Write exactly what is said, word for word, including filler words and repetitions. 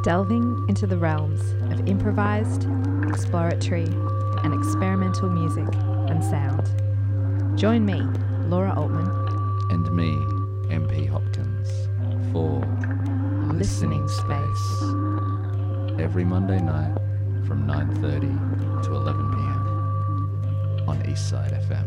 delving into the realms of improvised, exploratory, and experimental music and sound. Join me, Laura Altman, and me, M P Hopkins, for Listening Space. Every Monday night from nine thirty to eleven p.m. on Eastside F M.